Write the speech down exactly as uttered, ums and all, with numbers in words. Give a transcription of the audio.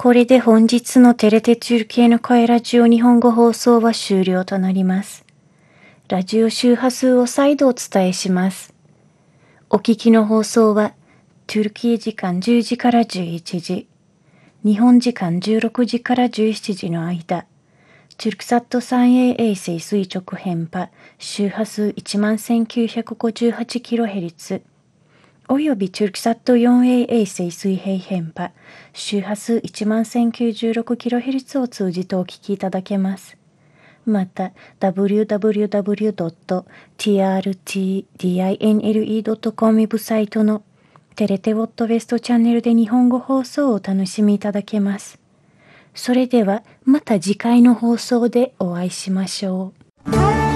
これで本日のテレテチュル系の声ラジオ日本語放送は終了となります。ラジオ周波数を再度お伝えします。お聞きの放送は、トゥルキー時間じゅうじからじゅういちじ、日本時間じゅうろくじからじゅうしちじの間、トゥルクサット スリーエー 衛星垂直変波、周波数 いちまんせんきゅうひゃくごじゅうはちキロヘルツ、およびトゥルクサット フォーエー 衛星水平変波、周波数 いちまんせんきゅうじゅうろくキロヘルツ を通じてお聞きいただけます。また、ダブリューダブリューダブリュードットティーアールティーディーアイエヌエルイードットコム ウェブサイトのテレテウォットウェストチャンネルで日本語放送をお楽しみいただけます。それでは、また次回の放送でお会いしましょう。